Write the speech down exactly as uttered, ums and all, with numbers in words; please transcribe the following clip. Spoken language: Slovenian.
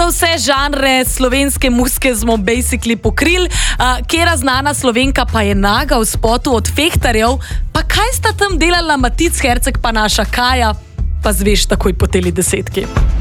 da vse žanre slovenske muzike smo basically pokrili. Uh, Kera znana Slovenka pa je naga v spotu od Fehtarjev. Pa kaj sta tam delala Matic Herceg pa naša Kaja? Pa zveš takoj po teli desetki.